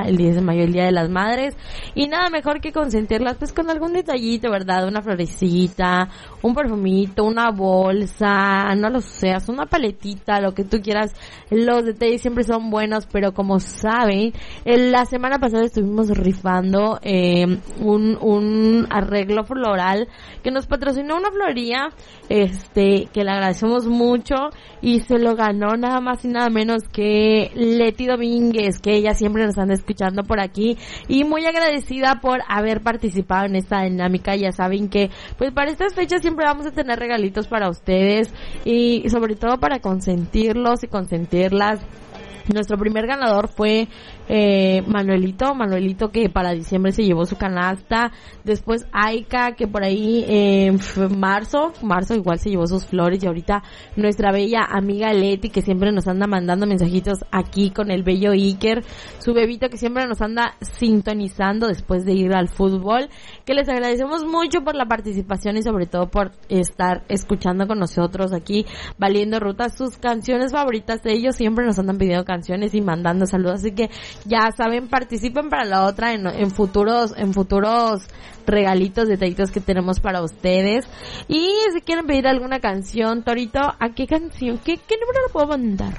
el 10 de mayo, el Día de las Madres, y nada mejor que consentirlas pues con algún detallito, ¿verdad? Una florecita, un perfumito, una bolsa, no lo seas, una paletita, lo que tú quieras. Los detalles siempre son buenos, pero como saben, la semana pasada estuvimos rifando un arreglo floral que nos patrocinó una florería, que le agradecemos mucho, y se lo ganó nada más y nada menos que Leti Domínguez, que ella siempre nos anda escuchando por aquí, y muy agradecida por haber participado en esta dinámica. Ya saben que pues para estas fechas siempre vamos a tener regalitos para ustedes, y sobre todo para consentirlos y consentirlas. Nuestro primer ganador fue Manuelito, que para diciembre se llevó su canasta. Después Aika, que por ahí marzo igual se llevó sus flores. Y ahorita nuestra bella amiga Leti, que siempre nos anda mandando mensajitos aquí con el bello Iker, su bebito, que siempre nos anda sintonizando después de ir al fútbol, que les agradecemos mucho por la participación y sobre todo por estar escuchando con nosotros aquí Valiendo Rutas. Sus canciones favoritas de ellos siempre nos andan pidiendo canciones y mandando saludos, así que ya saben, participen para la otra en futuros regalitos, detallitos que tenemos para ustedes. Y si quieren pedir alguna canción, Torito, ¿a qué canción? ¿Qué número lo puedo mandar?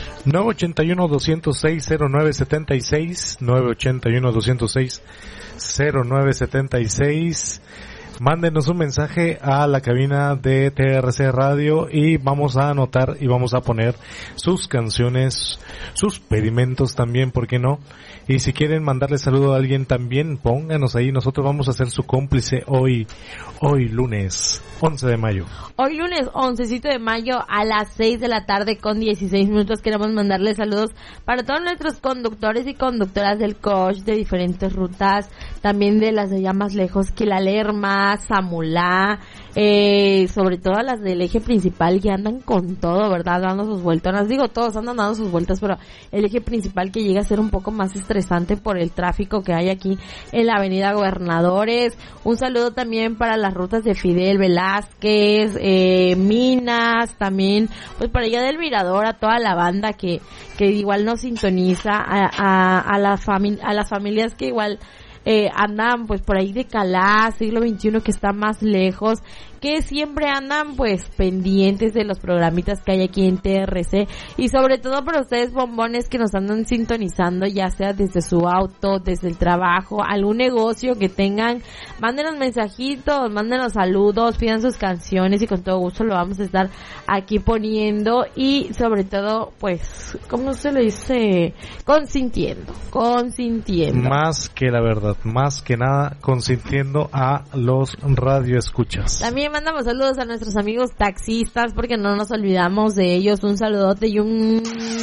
981-206-0976, 981-206-0976. Mándenos un mensaje a la cabina de TRC Radio y vamos a anotar y vamos a poner sus canciones, sus pedimentos también, ¿por qué no? Y si quieren mandarle saludo a alguien también, pónganos ahí, nosotros vamos a ser su cómplice hoy lunes 11 de mayo. Hoy lunes 11 de mayo a las 6 de la tarde con 16 minutos queremos mandarles saludos para todos nuestros conductores y conductoras del coach de diferentes rutas, también de las de allá más lejos, que la Lerma, Samulá, sobre todo las del eje principal, que andan con todo, ¿verdad? Dando sus vueltonas. Digo, todos andan dando sus vueltas, pero el eje principal que llega a ser un poco más estresante por el tráfico que hay aquí en la avenida Gobernadores. Un saludo también para las rutas de Fidel Velázquez, Minas, también pues para allá del Mirador, a toda la banda que igual nos sintoniza, a las familias que igual andan pues por ahí de Calá, siglo XXI, que está más lejos, que siempre andan pues pendientes de los programitas que hay aquí en TRC, y sobre todo para ustedes bombones que nos andan sintonizando, ya sea desde su auto, desde el trabajo, algún negocio que tengan, mándenos mensajitos, mándenos saludos, pidan sus canciones y con todo gusto lo vamos a estar aquí poniendo, y sobre todo pues, ¿cómo se le dice? Consintiendo. Más que la verdad, más que nada consintiendo a los radioescuchas. También mandamos saludos a nuestros amigos taxistas, porque no nos olvidamos de ellos. Un saludote y un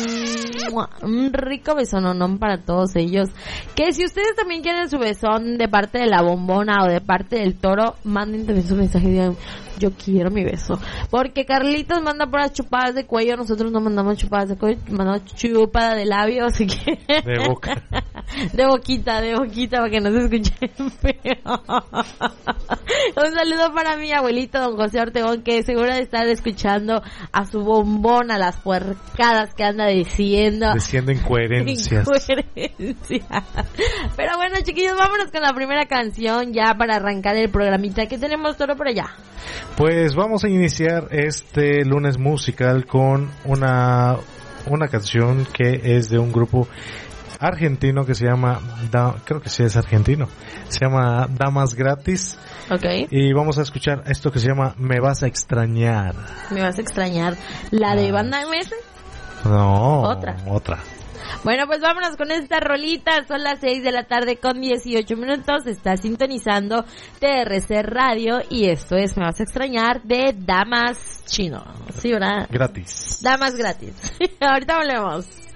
rico besononón para todos ellos. Que si ustedes también quieren su besón de parte de la bombona o de parte del toro, manden también su mensaje y digan: yo quiero mi beso. Porque Carlitos manda puras chupadas de cuello, nosotros no mandamos chupadas de cuello, mandamos chupada de labio, así que de boca. De boquita, para que no se escuche feo. Un saludo para mi abuelito, don José Ortegón, que seguro de estar escuchando a su bombón, a las puercadas que anda diciendo incoherencias. Pero bueno, chiquillos, vámonos con la primera canción ya para arrancar el programita. ¿Qué tenemos todo por allá? Pues vamos a iniciar este lunes musical con una canción que es de un grupo argentino que se llama, creo que sí es argentino, se llama Damas Gratis. Okay. Y vamos a escuchar esto que se llama Me Vas a Extrañar. Me Vas a Extrañar. ¿La de Banda MS? No, otra. Bueno, pues vámonos con esta rolita. Son las 6 de la tarde con 18 minutos. Está sintonizando TRC Radio y esto es Me Vas a Extrañar de Damas Chino. ¿Sí, verdad? Gratis. Damas Gratis. Ahorita volvemos.